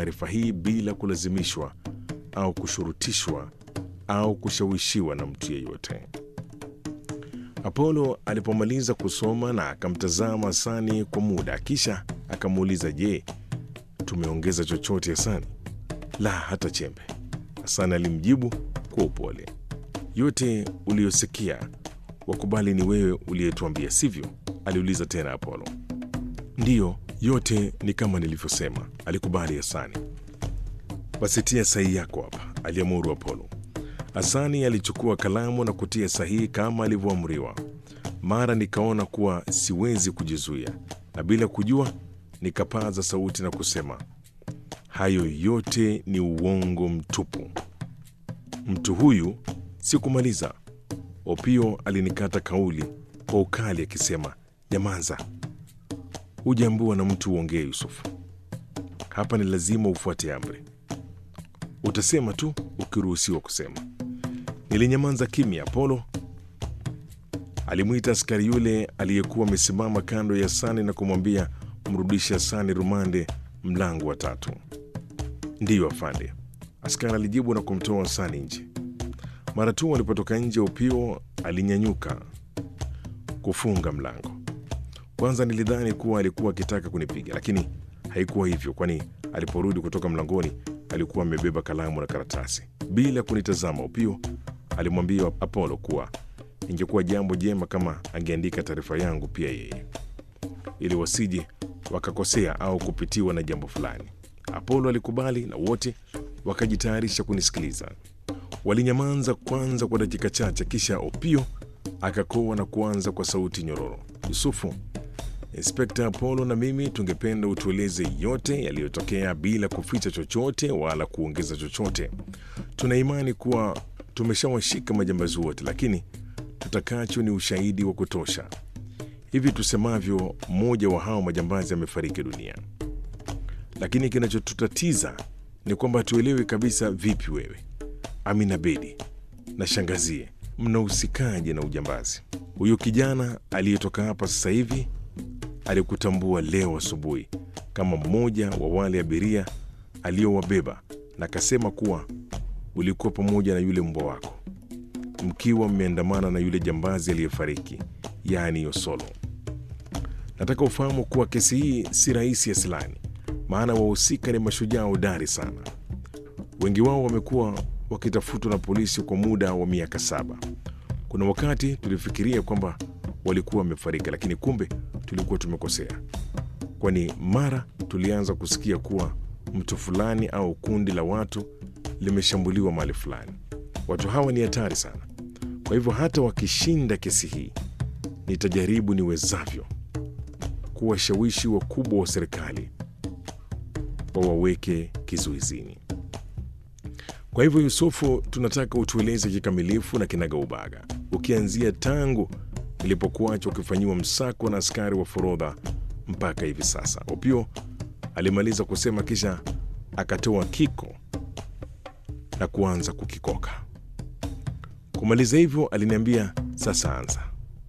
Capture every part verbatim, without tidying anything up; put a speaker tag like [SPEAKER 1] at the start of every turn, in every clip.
[SPEAKER 1] taarifa hii bila kulazimishwa au kushurutishwa au kushawishiwa na mtu yeyote. Apollo alipomaliza kusoma na akamtazama Hasani kwa muda, kisha akamuuliza, je, tumeongeza chochote Hasani? La, hata chembe, Hasani alimjibu kwa upole. Yote uliyosikia wakubali ni wewe uliyetuambia, sivyo? Aliuliza tena Apollo. Ndiyo, yote ni kama nilivyosema, alikubali Hasani. Basi tia sahihi yako hapa, aliamuru Apollo. Hasani alichukua kalamu na kutia sahihi kama alivyoamriwa. Mara nikaona kuwa siwezi kujizuia, na bila kujua nikapaza sauti na kusema, hayo yote ni uongo mtupu. Mtu huyu. Sikumaliza. Opio alinikata kauli kwa ukali akisema, nyamaza, hujaambiwa na mtu uongee Yusufu. Hapa ni lazima ufuate amri, utasema tu ukiruhusiwa kusema. Nilinyamaza kimya. Apollo alimwita askari yule aliyekuwa amesimama kando ya Hasani na kumwambia, mrudishe Hasani rumande, mlango wa tatu. Ndiyo afande, askari alijibu na kumtoa Hasani nje. Mara tu walipotoka nje, Opio alinyanyuka kufunga mlango. Kwanza nilidhani kuwa alikuwa akitaka kunipiga, lakini haikuwa hivyo, kwani aliporudi kutoka mlangoni alikuwa amebeba kalamu na karatasi. Bila kunitazama, Opio alimwambia Apollo kuwa ingekuwa jambo jema kama angeandika taarifa yangu pia yeye, ili wasije wakakosea au kupitiwa na jambo fulani. Apollo alikubali na wote wakajitayarisha kunisikiliza. Walinyamaza kwanza kwa dakika chache, kisha Opio akakoa na kuanza kwa sauti nyororo, Yusufu, Inspekta Apollo na mimi tungependa utueleze yote yaliyotokea bila kuficha chochote wala kuongeza chochote. Tuna imani kuwa tumeshawashika majambazi wote, lakini tutakacho ni ushahidi wa kutosha. Hivi tusemavyo, mmoja wa hao majambazi amefariki dunia, lakini kinachotutatiza ni kwamba tuelewe kabisa vipi wewe, Amina Bedi na shangazie mnahusikaje na ujambazi. Huyo kijana aliyetoka hapa sasa hivi alikutambua leo asubuhi kama mmoja wa wale abiria aliyowabeba, na akasema kuwa ulikuwa pamoja na yule mbwa wako mkiwa mmeandamana na yule jambazi aliyefariki, yaani Yosolo. Nataka ufahamu kuwa kesi hii si rahisi asilani, maana wahusika ni mashujaa hodari sana. Wengi wao wamekuwa wakitafutwa na polisi kwa muda wa miaka saba. Kuna wakati tulifikiria kwamba walikuwa wamefariki, lakini kumbe tulikuwa tumekosea, kwani mara tulianza kusikia kuwa mtu fulani au kundi la watu limeshambuliwa mahali fulani. Watu hawa ni hatari sana. Kwa hivyo hata wakishinda kesi hii, nitajaribu niwezavyo kuwashawishi wakubwa wa serikali wawaweke kizuizini. Kwa hivyo Yusufu, tunataka utueleze kikamilifu na kinagaubaga, ukianzia tangu ilipokuacha ukifanyiwa msako na askari wa forodha mpaka hivi sasa. Opio alimaliza kusema, kisha akatoa kiko na kuanza kukikoka. Kumaliza hivyo aliniambia, sasa anza.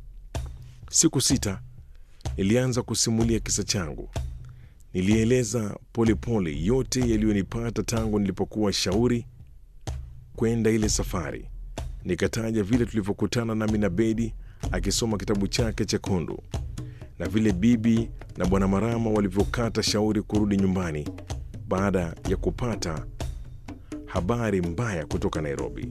[SPEAKER 1] Siku sita nilianza kusimulia kisa changu. Nilieleza polepole yote yaliyonipata tangu nilipokuwa shauri kwenda ile safari. Nikataja vile tulivyokutana na Amina Bedi akisoma kitabu chake chekundu, na vile bibi na bwana Marama walivyokata shauri kurudi nyumbani baada ya kupata habari mbaya kutoka Nairobi.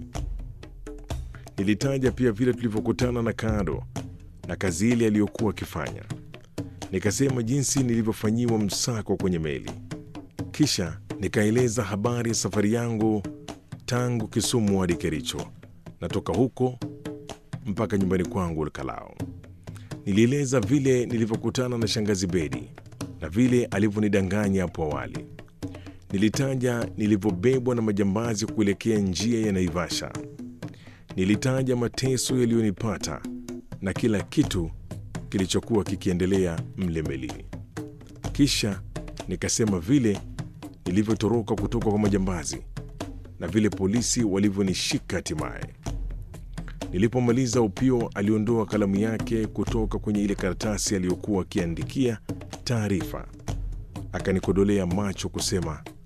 [SPEAKER 1] Nilitaja pia vile tulivyokutana na Kado na kazi ile aliyokuwa akifanya. Nikasema jinsi nilivyofanyiwa msako kwenye meli. Kisha nikaeleza habari ya safari yangu tangu Kisumu hadi Kericho, na toka huko mpaka nyumbani kwangu Kalao. Nilieleza vile nilivyokutana na shangazi Bedi na vile alivyonidanganya hapo awali. Nilitaja nilivyobebwa na majambazi kuelekea njia ya Naivasha. Nilitaja mateso yaliyonipata na kila kitu kilichokuwa kikiendelea mle melini. Kisha nikasema vile nilivyotoroka kutoka kwa majambazi na vile polisi walivyonishika hatimaye. Nilipomaliza, Opio aliondoa kalamu yake kutoka kwenye ile karatasi aliyokuwa akiandikia taarifa, akanikodolea macho kusema,